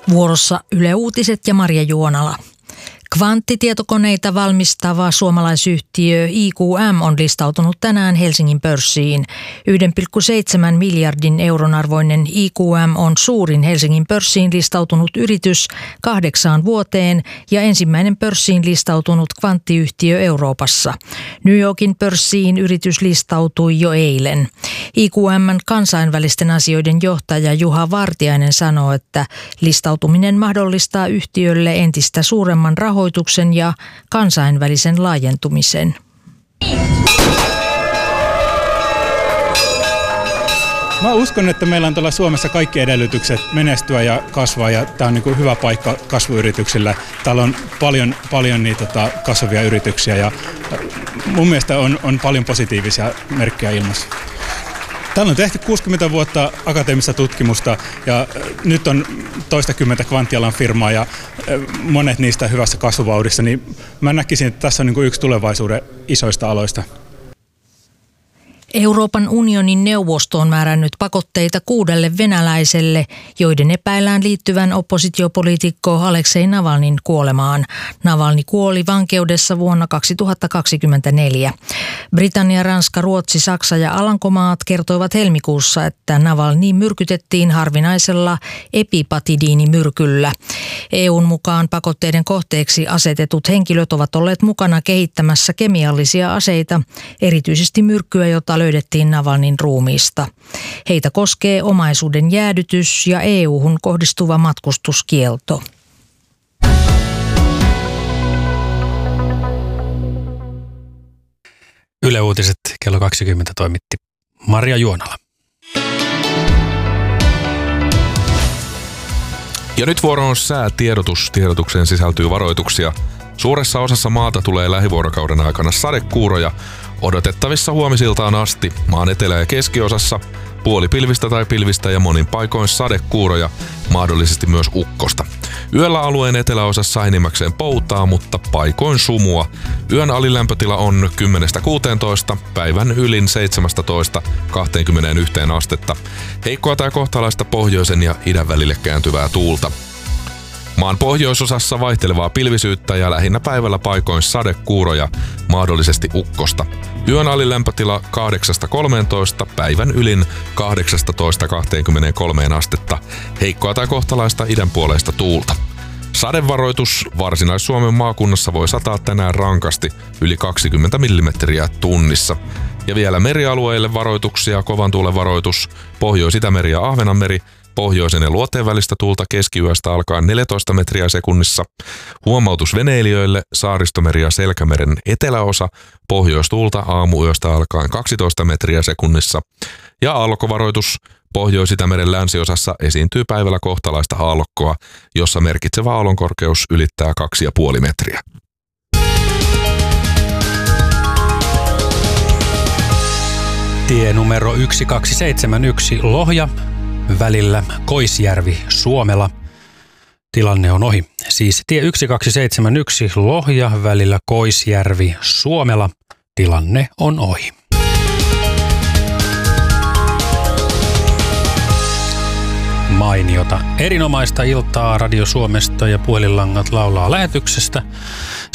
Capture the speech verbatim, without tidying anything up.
Vuorossa Yle Uutiset ja Marja Juonala. Kvanttitietokoneita valmistava suomalaisyhtiö I Q M on listautunut tänään Helsingin pörssiin. yksi pilkku seitsemän miljardin euron arvoinen I Q M on suurin Helsingin pörssiin listautunut yritys kahdeksaan vuoteen ja ensimmäinen pörssiin listautunut kvanttiyhtiö Euroopassa. New Yorkin pörssiin yritys listautui jo eilen. I Q M:n kansainvälisten asioiden johtaja Juha Vartiainen sanoo, että listautuminen mahdollistaa yhtiölle entistä suuremman rahoituksen rahoituksen ja kansainvälisen laajentumisen. Mä uskon, että meillä on tuolla Suomessa kaikki edellytykset menestyä ja kasvaa, ja tämä on niin kuin hyvä paikka kasvuyrityksillä. Täällä on paljon, paljon niitä tota, kasvavia yrityksiä ja mun mielestä on, on paljon positiivisia merkkejä ilmassa. Täällä on tehty kuusikymmentä vuotta akateemista tutkimusta ja nyt on toistakymmentä kvanttialan firmaa ja monet niistä hyvässä kasvuvauhdissa, niin mä näkisin, että tässä on niin kuin yksi tulevaisuuden isoista aloista. Euroopan unionin neuvosto on määrännyt pakotteita kuudelle venäläiselle, joiden epäillään liittyvän oppositiopoliitikko Aleksei Navalnin kuolemaan. Navalny kuoli vankeudessa vuonna kaksituhattakaksikymmentäneljä. Britannia, Ranska, Ruotsi, Saksa ja Alankomaat kertoivat helmikuussa, että Navalny myrkytettiin harvinaisella epipatidiinimyrkyllä. E U:n mukaan pakotteiden kohteeksi asetetut henkilöt ovat olleet mukana kehittämässä kemiallisia aseita, erityisesti myrkkyä, jota löydettiin Navalnyn ruumiista. Heitä koskee omaisuuden jäädytys ja E U:hun kohdistuva matkustuskielto. Yle Uutiset kello kaksikymmentä toimitti Marja Juonala. Ja nyt vuoro on säätiedotus. Tiedotukseen sisältyy varoituksia. Suuressa osassa maata tulee lähivuorokauden aikana sadekuuroja. Odotettavissa huomisiltaan asti maan etelä- ja keskiosassa puolipilvistä tai pilvistä ja monin paikoin sadekuuroja, mahdollisesti myös ukkosta. Yöllä alueen eteläosassa enimmäkseen poutaa, mutta paikoin sumua. Yön alilämpötila on kymmenestä kuuteentoista, päivän ylin seitsemästätoista kaksikymmentäyksi astetta. Heikkoa tai kohtalaista pohjoisen ja idän välille kääntyvää tuulta. Maan pohjoisosassa vaihtelevaa pilvisyyttä ja lähinnä päivällä paikoin sadekuuroja, mahdollisesti ukkosta. Yön alilämpötila kahdeksasta kolmeentoista, päivän ylin kahdeksastatoista kaksikymmentäkolme astetta. Heikkoa tai kohtalaista idänpuoleista tuulta. Sadevaroitus Varsinais-Suomen maakunnassa voi sataa tänään rankasti yli kaksikymmentä millimetriä tunnissa. Ja vielä merialueille varoituksia, kovan tuulen varoitus, Pohjois-Itämeri ja Ahvenanmeri, pohjoisen ja luoteen välistä tuulta keskiyöstä alkaen neljätoista metriä sekunnissa. Huomautus veneilijöille, Saaristomeri ja Selkämeren eteläosa, pohjoistuulta aamuyöstä alkaen kaksitoista metriä sekunnissa. Ja aallokkovaroitus, Pohjois-Itämeren länsiosassa esiintyy päivällä kohtalaista aallokkoa, jossa merkitsevä aallonkorkeus ylittää kaksi pilkku viisi metriä. Tie numero yksi kaksi seitsemän yksi Lohja välillä Koisjärvi Suomela. Tilanne on ohi. Siis tie yksi kaksi seitsemän yksi Lohja välillä Koisjärvi Suomela. Tilanne on ohi. Mainiota erinomaista iltaa Radio Suomesta ja puhelinlangat laulaa lähetyksestä.